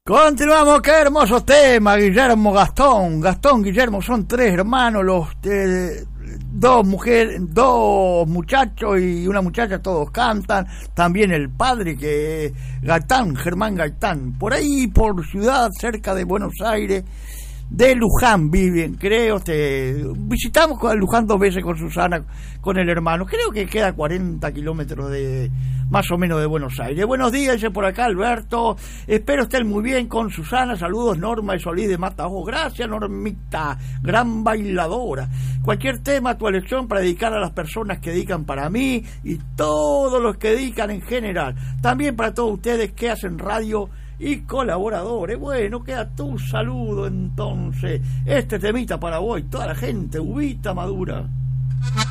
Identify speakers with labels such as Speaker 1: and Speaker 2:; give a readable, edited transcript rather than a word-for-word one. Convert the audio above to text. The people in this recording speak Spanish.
Speaker 1: Continuamos, qué hermoso tema, Guillermo, Gastón, Guillermo, son tres hermanos, dos muchachos y una muchacha, todos cantan, también el padre que Gaitán, Germán Gaitán, por ahí por ciudad, cerca de Buenos Aires, de Luján viven, creo, visitamos Luján 2 veces con Susana, con el hermano, creo que queda 40 kilómetros más o menos de Buenos Aires. Buenos días, dice por acá Alberto, espero estén muy bien con Susana, saludos Norma y Solís de Mataojo, gracias Normita, gran bailadora, cualquier tema, tu elección para dedicar a las personas que dedican para mí y todos los que dedican en general, también para todos ustedes que hacen radio y colaboradores. Bueno, queda tu saludo entonces, este temita para vos y toda la gente, Ubita Madura.